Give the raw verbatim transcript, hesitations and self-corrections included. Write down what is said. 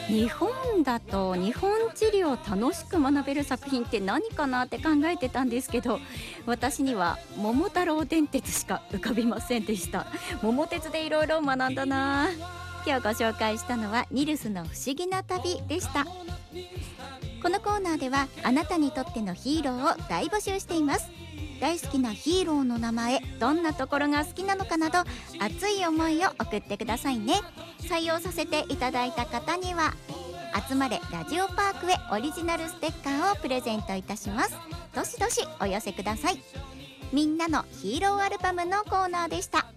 日本だと日本地理を楽しく学べる作品って何かなって考えてたんですけど、私には桃太郎電鉄しか浮かびませんでした。桃鉄でいろいろ学んだな。今日ご紹介したのはニルスの不思議な旅でした。このコーナーではあなたにとってのヒーローを大募集しています。大好きなヒーローの名前、どんなところが好きなのかなど熱い思いを送ってくださいね。採用させていただいた方には集まれラジオパークへオリジナルステッカーをプレゼントいたします。どしどしお寄せください。みんなのヒーローアルバムのコーナーでした。